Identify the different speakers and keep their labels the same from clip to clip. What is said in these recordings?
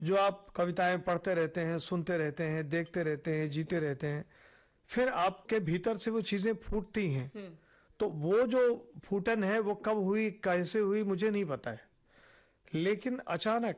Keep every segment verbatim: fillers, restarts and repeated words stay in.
Speaker 1: जो आप कविताएं पढ़ते रहते हैं, सुनते रहते हैं, देखते रहते हैं, जीते रहते हैं, फिर आपके भीतर से वो चीजें फूटती हैं। तो वो जो फूटन है वो कब हुई, कैसे हुई, मुझे नहीं पता है। लेकिन अचानक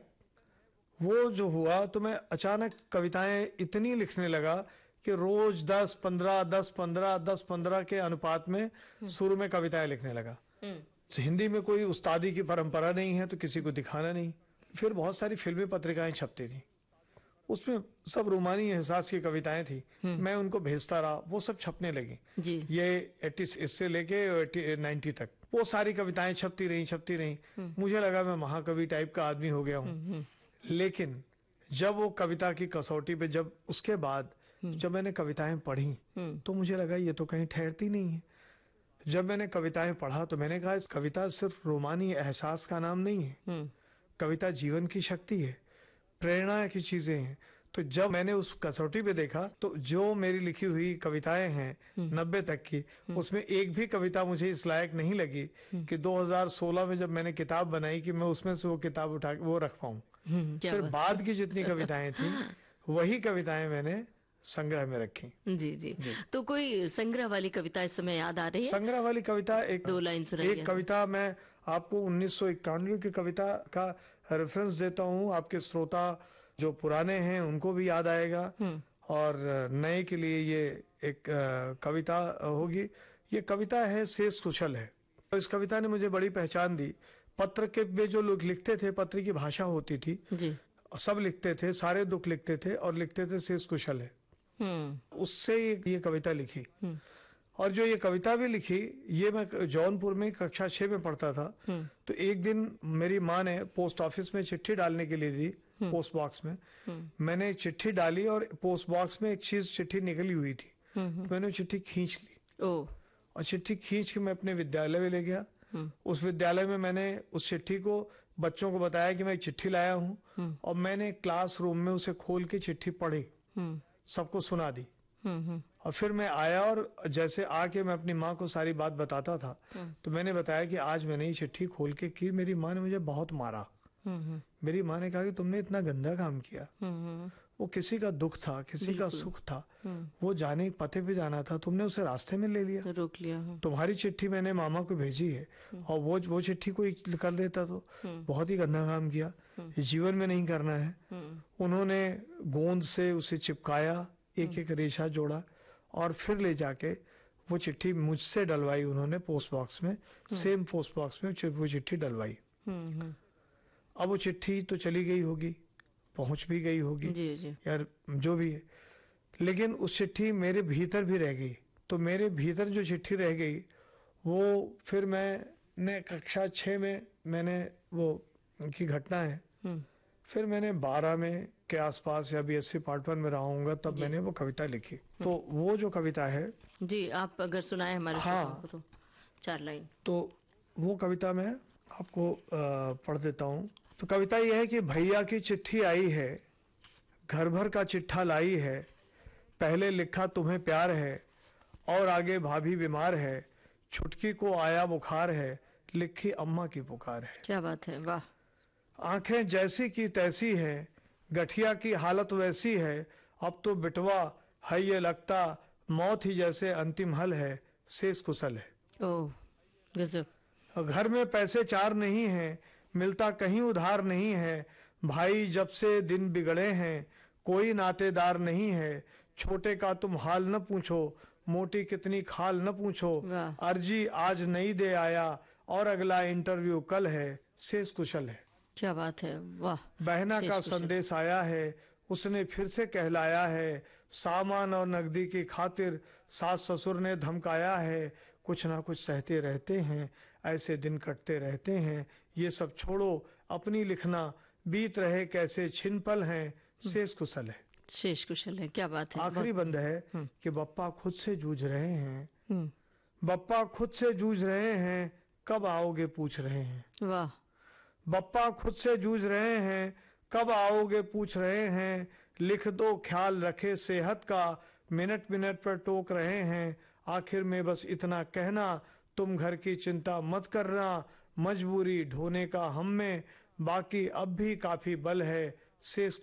Speaker 1: वो जो हुआ तो मैं अचानक कविताएं इतनी लिखने लगा कि रोज दस पंद्रह दस पंद्रह दस पंद्रह के अनुपात में शुरू में कविताएं लिखने लगा। तो हिंदी में कोई उस्तादी की परंपरा नहीं है तो किसी को दिखाना नहीं। फिर बहुत सारी फिल्मी पत्रिकाएं छपती थी, उसमें सब रूमानी एहसास की कविताएं थी, मैं उनको भेजता रहा, वो सब छपने लगी
Speaker 2: जी।
Speaker 1: ये एट्टी इससे लेके नाइन्टी तक वो सारी कविताएं छपती रही छपती रही मुझे लगा मैं महाकवि टाइप का आदमी हो गया हूँ। लेकिन जब वो कविता की कसौटी पे, जब उसके बाद जब मैंने कविताएं पढ़ी तो मुझे लगा ये तो कहीं ठहरती नहीं है। जब मैंने कविताएं पढ़ा तो मैंने कहा कविता सिर्फ रोमानी एहसास का नाम नहीं है, कविता जीवन की शक्ति है, प्रेरणा की चीजें हैं। तो जब मैंने उस कसौटी पे देखा तो जो मेरी लिखी हुई कविताएं हैं नब्बे तक की, उसमें एक भी कविता मुझे इस लायक नहीं लगी कि दो हज़ार सोलह में जब मैंने किताब बनाई कि मैं उसमें से वो किताब उठा के वो रख पाऊं। फिर बाद की जितनी कविताएं थी वही कविताएं मैंने संग्रह में रखी।
Speaker 2: जी, जी जी। तो कोई संग्रह वाली कविता इस समय याद आ रही है?
Speaker 1: संग्रह वाली कविता एक
Speaker 2: दो लाइन सुनाइए।
Speaker 1: एक कविता मैं आपको उन्नीस सौ इक्यानवे की कविता का रेफरेंस देता हूँ, आपके श्रोता जो पुराने हैं उनको भी याद आएगा और नए के लिए ये एक कविता होगी। ये कविता है शेष कुशल है। तो इस कविता ने मुझे बड़ी पहचान दी। पत्र के में जो लोग लिखते थे, पत्र की भाषा होती थी
Speaker 2: जी,
Speaker 1: सब लिखते थे, सारे दुख लिखते थे और लिखते थे शेष कुशल है। उससे ये कविता लिखी। और जो ये कविता भी लिखी, ये मैं जौनपुर में कक्षा छह में पढ़ता था। तो एक दिन मेरी माँ ने पोस्ट ऑफिस में चिट्ठी डालने के लिए दी, पोस्ट बॉक्स में। मैंने चिट्ठी डाली और पोस्ट बॉक्स में एक चीज चिट्ठी निकली हुई थी, तो मैंने चिट्ठी खींच ली।
Speaker 2: ओ।
Speaker 1: और चिट्ठी खींच के मैं अपने विद्यालय में ले गया। उस विद्यालय में मैंने उस चिट्ठी को बच्चों को बताया कि मैं एक चिट्ठी लाया हूँ, और मैंने क्लासरूम में उसे खोल के चिट्ठी पढ़ी, सबको सुना दी। और फिर मैं आया और जैसे आके मैं अपनी माँ को सारी बात बताता था, तो मैंने बताया कि आज मैंने ये चिट्ठी खोल के की, मेरी माँ ने मुझे बहुत मारा। मेरी माँ ने कहा कि तुमने इतना गंदा काम किया। वो किसी का दुख था, किसी का सुख था, वो जाने पते पे जाना था, तुमने उसे रास्ते में ले लिया,
Speaker 2: रोक लिया।
Speaker 1: तुम्हारी चिट्ठी मैंने मामा को भेजी है और वो वो चिट्ठी कोई कर देता तो बहुत ही गंदा काम किया, ये जीवन में नहीं करना है। उन्होंने गोंद से उसे चिपकाया, एक एक रेशा जोड़ा और फिर ले जाके वो चिट्ठी मुझसे डलवाई उन्होंने पोस्ट बॉक्स में, सेम पोस्ट बॉक्स में वो चिट्ठी डलवाई। अब वो चिट्ठी तो चली गई होगी, पहुंच भी गई होगी
Speaker 2: जी, जी।
Speaker 1: यार जो भी है, लेकिन उस चिट्ठी मेरे भीतर भी रह गई। तो मेरे भीतर जो चिट्ठी रह गई वो फिर मैंने कक्षा छः में मैंने वो की घटना है, फिर मैंने बारह में के आसपास या B S C part one में रहा हूँगा तब मैंने वो कविता लिखी। तो वो जो कविता है
Speaker 2: जी, आप अगर सुनाए हमारे
Speaker 1: हाँ
Speaker 2: को तो चार लाइन।
Speaker 1: तो वो कविता मैं आपको पढ़ देता हूँ। तो कविता यह है कि भैया की चिट्ठी आई है, घर भर का चिट्ठा लाई है, पहले लिखा तुम्हें प्यार है और आगे भाभी बीमार है, छुटकी को आया बुखार है, लिखी अम्मा की पुकार है।
Speaker 2: क्या बात है, वाह।
Speaker 1: आंखें जैसी की तैसी है, गठिया की हालत वैसी है, अब तो बिटवा है ये लगता मौत ही जैसे अंतिम हल है, शेष कुशल है।
Speaker 2: ओह गजब।
Speaker 1: घर में पैसे चार नहीं है, मिलता कहीं उधार नहीं है, भाई जब से दिन बिगड़े हैं, कोई नातेदार नहीं है, छोटे का तुम हाल न पूछो, मोटी कितनी खाल न पूछो, अर्जी आज नहीं दे आया और अगला इंटरव्यू कल है, शेष कुशल है।
Speaker 2: क्या बात है, वाह।
Speaker 1: बहना का संदेश आया है, उसने फिर से कहलाया है, सामान और नकदी की खातिर सास ससुर ने धमकाया है, कुछ ना कुछ सहते रहते हैं, ऐसे दिन कटते रहते हैं, ये सब छोड़ो अपनी लिखना, बीत रहे कैसे छिन पल हैं, शेष कुशल है।
Speaker 2: शेष कुशल है, क्या बात है।
Speaker 1: आखिरी बंद है कि बप्पा खुद से जूझ रहे हैं, बप्पा खुद से जूझ रहे हैं, कब आओगे पूछ रहे हैं।
Speaker 2: वाह।
Speaker 1: बप्पा खुद से जूझ रहे हैं, कब आओगे पूछ रहे हैं, लिख दो ख्याल रखे सेहत का, मिनट मिनट पर टोक रहे हैं, आखिर में बस इतना कहना, तुम घर की चिंता मत करना, मजबूरी ढोने का हम में, बाकी अब भी काफी बल है, से